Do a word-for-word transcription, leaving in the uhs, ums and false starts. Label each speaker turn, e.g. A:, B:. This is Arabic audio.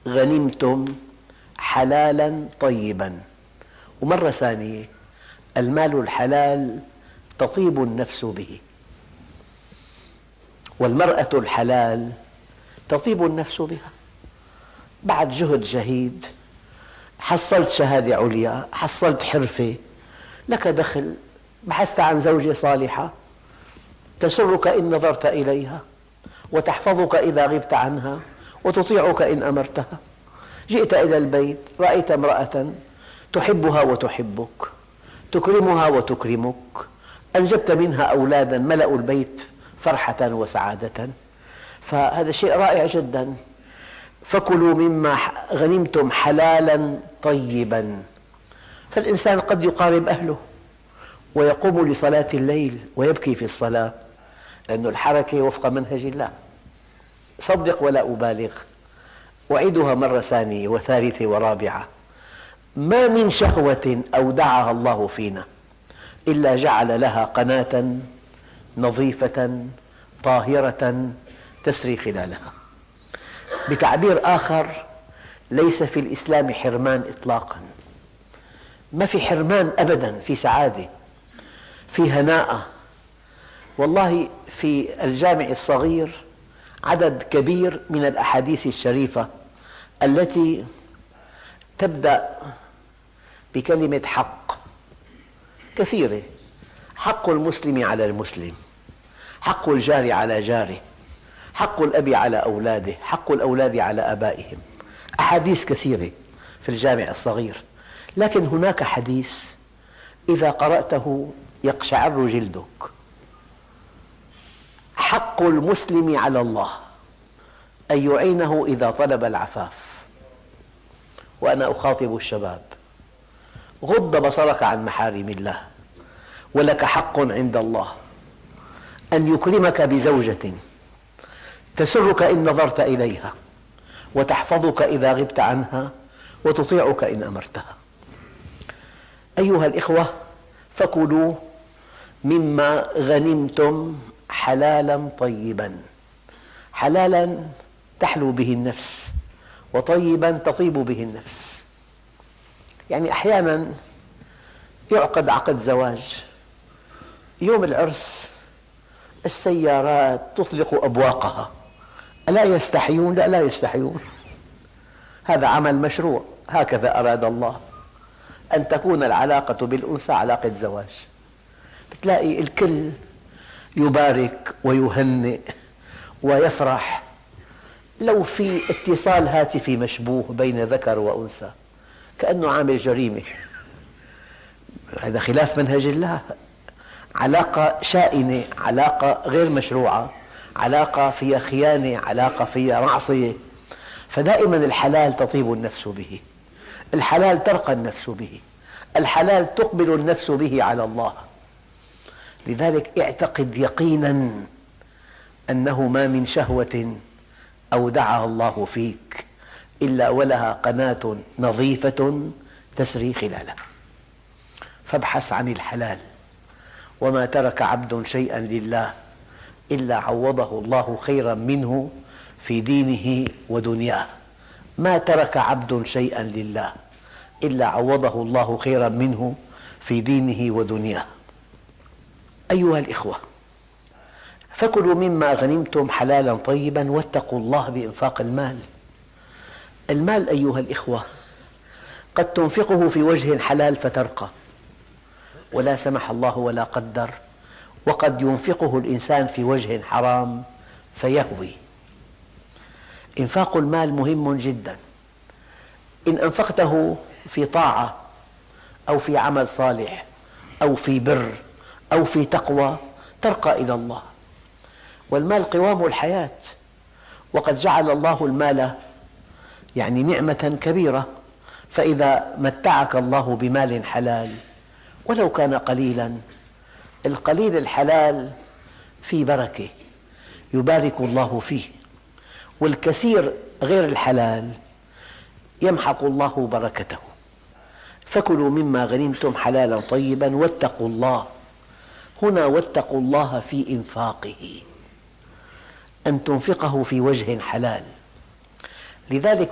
A: غنمتم حلالا طيبا. ومرة ثانية، المال الحلال تطيب النفس به، والمرأة الحلال تطيب النفس بها. بعد جهد جهيد حصلت شهادة عليا، حصلت حرفة، لك دخل، بحثت عن زوجة صالحة تسرك إن نظرت إليها، وتحفظك إذا غبت عنها، وتطيعك إن أمرتها. جئت إلى البيت، رأيت امرأة تحبها وتحبك، تكرمها وتكرمك، أنجبت منها أولادا ملأوا البيت فرحة وسعادة، فهذا شيء رائع جدا. فكلوا مما غنمتم حلالا طيبا. فالإنسان قد يقارب أهله ويقوم لصلاة الليل ويبكي في الصلاة، لأن الحركة وفق منهج الله. صدق ولا أبالغ، أعيدها مرة ثانية وثالثة ورابعة: ما من شهوة أودعها الله فينا إلا جعل لها قناة نظيفة طاهرة تسري خلالها. بتعبير آخر، ليس في الإسلام حرمان إطلاقا، ما في حرمان أبدا، في سعادة، في هناءة. والله في الجامع الصغير عدد كبير من الأحاديث الشريفة التي تبدأ بكلمة حق، كثيرة: حق المسلم على المسلم، حق الجار على جاره، حق الأب على أولاده، حق الأولاد على آبائهم. أحاديث كثيرة في الجامع الصغير، لكن هناك حديث إذا قرأته يقشعر جلدك: حق المسلم على الله أن يعينه إذا طلب العفاف. وأنا أخاطب الشباب: غض بصرك عن محارم الله، ولك حق عند الله أن يكرمك بزوجة تسرك إن نظرت إليها، وتحفظك إذا غبت عنها، وتطيعك إن أمرتها. أيها الإخوة، فكلوا مما غنمتم حلالا طيبا. حلالا تحلو به النفس، وطيبا تطيب به النفس. يعني أحيانا يعقد عقد زواج، يوم العرس السيارات تطلق أبواقها، ألا يستحيون؟ لا لا يستحيون، هذا عمل مشروع، هكذا أراد الله أن تكون العلاقة بالأنثى علاقة زواج. بتلاقي الكل يبارك ويهنئ ويفرح. لو في اتصال هاتفي مشبوه بين ذكر وأنثى كأنه عامل جريمة، هذا خلاف منهج الله، علاقة شائنة، علاقة غير مشروعة، علاقة فيها خيانة، علاقة فيها معصية. فدائما الحلال تطيب النفس به، الحلال ترقى النفس به، الحلال تقبل النفس به على الله. لذلك اعتقد يقينا أنه ما من شهوة أودعها الله فيك إلا ولها قناة نظيفة تسري خلالها. فابحث عن الحلال. وما ترك عبد شيئا لله إلا عوضه الله خيرا منه في دينه ودنياه. ما ترك عبد شيئا لله إلا عوضه الله خيرا منه في دينه ودنياه. أيها الإخوة، فكلوا مما غنمتم حلالا طيبا واتقوا الله بإنفاق المال. المال أيها الإخوة قد تنفقه في وجه حلال فترقى، ولا سمح الله ولا قدر، وقد ينفقه الإنسان في وجه حرام فيهوي. إنفاق المال مهم جدا. إن أنفقته في طاعة أو في عمل صالح أو في بر أو في تقوى ترقى إلى الله. والمال قوام الحياة، وقد جعل الله المال يعني نعمة كبيرة. فإذا متعك الله بمال حلال ولو كان قليلا، القليل الحلال فيه بركة يبارك الله فيه، والكثير غير الحلال يمحق الله بركته. فكلوا مما غنمتم حلالا طيبا واتقوا الله. هنا واتقوا الله في إنفاقه، أن تنفقه في وجه حلال. لذلك